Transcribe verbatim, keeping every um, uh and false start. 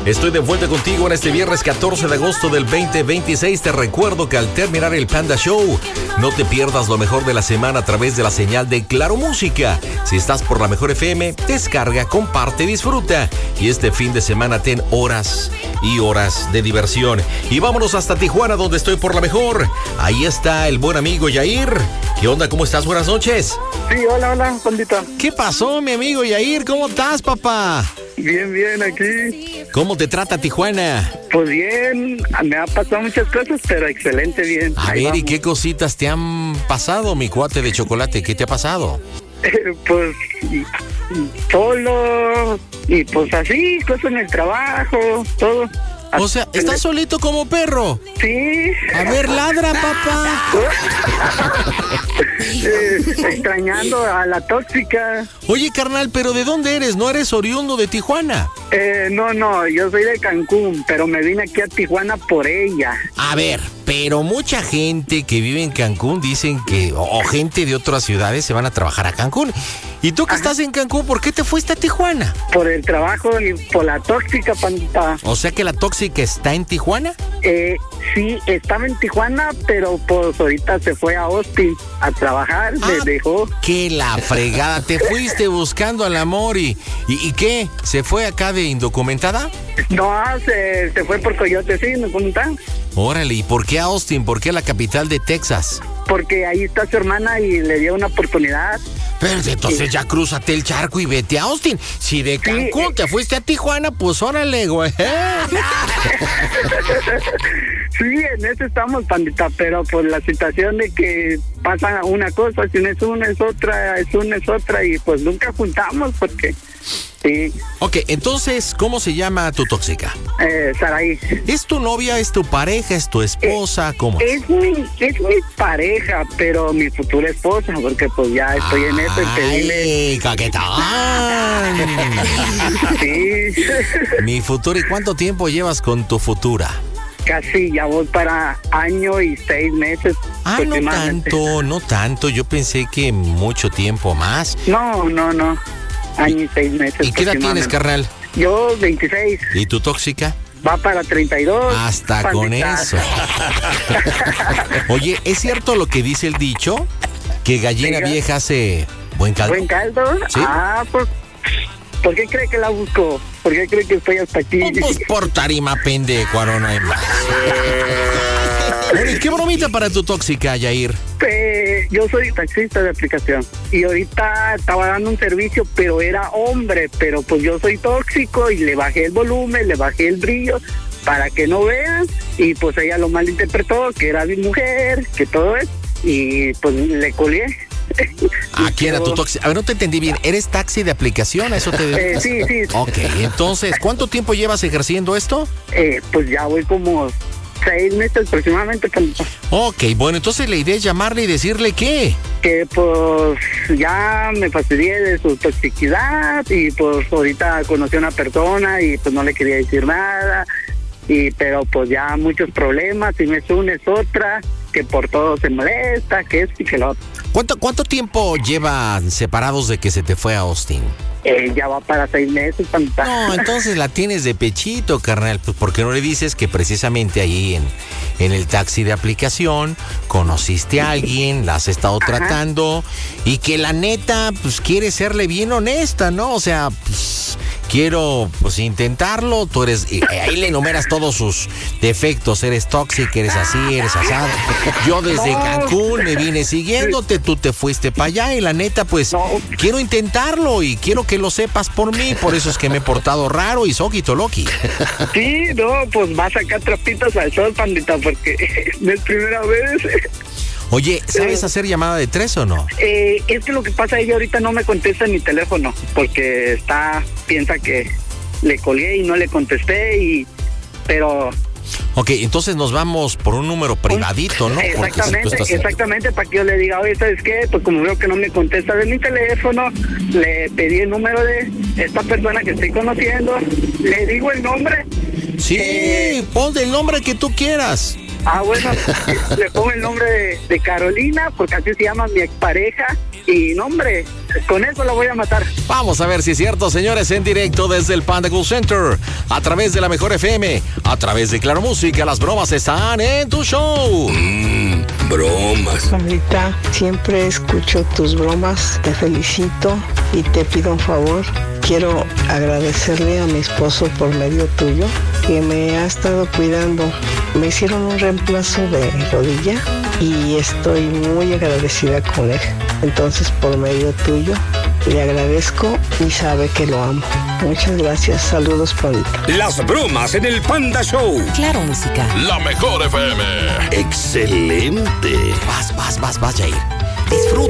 Estoy de vuelta contigo en este viernes catorce de agosto del veinte veintiséis. Te recuerdo que al terminar el Panda Show, no te pierdas lo mejor de la semana a través de la señal de Claro Música. Si estás por la Mejor F M, descarga, comparte, disfruta. Y este fin de semana ten horas y horas de diversión. Y vámonos hasta Tijuana, donde estoy por la Mejor. Ahí está el buen amigo Yair. ¿Qué onda? ¿Cómo estás? Buenas noches. Sí, hola, hola, pandita. ¿Qué pasó, mi amigo Yair? ¿Cómo estás, papá? Bien, bien, aquí. ¿Cómo te trata Tijuana? Pues bien, me ha pasado muchas cosas, pero excelente, bien. A Ahí ver, ¿y vamos. qué cositas te han pasado, mi cuate de chocolate? ¿Qué te ha pasado? Eh, pues y- y solo, y pues así, cosas en el trabajo, todo. O sea, ¿estás solito como perro? Sí. A ver, ladra, papá. Eh, extrañando a la tóxica. Oye, carnal, ¿pero de dónde eres? ¿No eres oriundo de Tijuana? Eh, no, no, yo soy de Cancún, pero me vine aquí a Tijuana por ella. A ver, pero mucha gente que vive en Cancún dicen que, o, o gente de otras ciudades se van a trabajar a Cancún. ¿Y tú que estás en Cancún, por qué te fuiste a Tijuana? Por el trabajo y por la tóxica, pandita. O sea que la tóxica está en Tijuana. Eh, sí, estaba en Tijuana, pero pues ahorita se fue a Austin a trabajar, Ah. me dejó. Que la fregada, te fuiste buscando al amor y, y, ¿y qué? ¿Se fue acá de indocumentada? No, se, se fue por Coyote, sí, me comentan. Órale, ¿y por qué a Austin? ¿Por qué a la capital de Texas? Porque ahí está su hermana y le dio una oportunidad. Pero entonces ya crúzate el charco y vete a Austin. Si de Cancún te fuiste a Tijuana, pues órale, güey. Sí, en eso estamos, pandita, pero por la situación de que pasa una cosa, si no es una es otra, es una es otra, y pues nunca juntamos porque, sí, Ok, entonces, ¿cómo se llama tu tóxica? eh, Saraí. ¿Es tu novia, es tu pareja, es tu esposa? ¿Cómo? Es mi, es mi pareja, pero mi futura esposa, porque pues ya estoy en eso, en pedirle. ¡Ay, caquetón! Sí, Mi futuro, ¿y cuánto tiempo llevas con tu futura? casi ya voy para año y seis meses. Ah, no aproximadamente. tanto, no tanto. Yo pensé que mucho tiempo más. No, no, no. Año y seis meses. ¿Y qué edad tienes, aproximadamente. carnal? Yo, veintiséis. ¿Y tu tóxica? Va para treinta y dos. Hasta pandita. con eso. Oye, ¿es cierto lo que dice el dicho? Que gallina Diga. vieja hace buen caldo. ¿Buen caldo? Sí. Ah, pues, ¿por qué cree que la busco? ¿Por qué cree que estoy hasta aquí? Pues por tarima pendejo, no hay más. Bueno, ¿y qué bromita para tu tóxica, Yair? Eh, yo soy taxista de aplicación y ahorita estaba dando un servicio, pero era hombre, pero pues yo soy tóxico y le bajé el volumen, le bajé el brillo para que no vean, y pues ella lo malinterpretó, que era mi mujer, que todo es, y pues le colgué. ¿A quién? ¿A tu tóxica? A ver, no te entendí bien. ¿Eres taxi de aplicación? ¿A eso te Eh, dedicas? sí, sí. Ok, entonces, ¿cuánto tiempo llevas ejerciendo esto? Eh, pues ya voy como seis meses aproximadamente. Pandita. Ok, bueno, entonces la idea es llamarle y decirle qué. Que pues ya me fastidié de su toxicidad y pues ahorita conocí a una persona y pues no le quería decir nada, y pero pues ya muchos problemas, y me es una es otra, que por todo se molesta, que es y que lo otro. ¿Cuánto, cuánto tiempo llevan separados de que se te fue a Austin? Eh, ya va para seis meses. Pandita. No, entonces la tienes de pechito, carnal. Pues ¿por qué no le dices que precisamente ahí en, en el taxi de aplicación conociste a alguien, la has estado Ajá. tratando y que la neta, pues quiere serle bien honesta, ¿no? O sea, pues quiero pues intentarlo, tú eres, y ahí le enumeras todos sus defectos, eres tóxico, eres así, eres asado. Yo desde No. Cancún me vine siguiéndote, tú te fuiste para allá y la neta, pues No. quiero intentarlo y quiero que lo sepas por mí, por eso es que me he portado raro y soquito loqui. Sí, no, pues va a sacar trapitos al sol, pandita, porque no es primera vez. Oye, ¿sabes hacer llamada de tres o no? Eh, es que lo que pasa, ella ahorita no me contesta en mi teléfono, porque está, piensa que le colgué y no le contesté, y pero... Ok, entonces nos vamos por un número privadito, ¿no? Porque si tú Exactamente, estás- exactamente, para que yo le diga, oye, ¿sabes qué? Pues como veo que no me contesta de mi teléfono, le pedí el número de esta persona que estoy conociendo, le digo el nombre. Sí, Eh, pon el nombre que tú quieras. Ah, bueno, le pongo el nombre de, de Carolina, porque así se llama mi expareja, y nombre, con eso la voy a matar. Vamos a ver si es cierto, señores, en directo desde el Panda Cool Center, a través de la Mejor F M, a través de Claro Música, las bromas están en tu show. Mmm, bromas. Pablita, siempre escucho tus bromas, te felicito y te pido un favor. Quiero agradecerle a mi esposo por medio tuyo, que me ha estado cuidando. Me hicieron un reemplazo de rodilla y estoy muy agradecida con él. Entonces, por medio tuyo, le agradezco y sabe que lo amo. Muchas gracias. Saludos, Pablita. Las bromas en el Panda Show. Claro Música. La Mejor F M. Excelente. Vas, vas, vas, vas, Jair. Disfruta.